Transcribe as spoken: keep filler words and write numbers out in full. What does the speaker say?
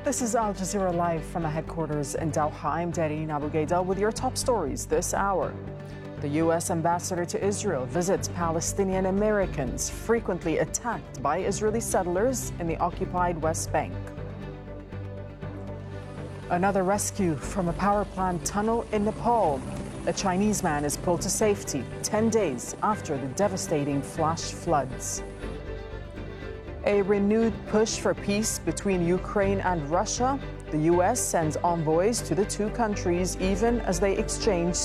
This is Al Jazeera Live from the headquarters in Doha. I'm Darine Abu-Gheda with your top stories this hour. The U S ambassador to Israel visits Palestinian Americans frequently attacked by Israeli settlers in the occupied West Bank. Another rescue from a power plant tunnel in Nepal. A Chinese man is pulled to safety ten days after the devastating flash floods. A renewed push for peace between Ukraine and Russia. The U S sends envoys to the two countries even as they exchange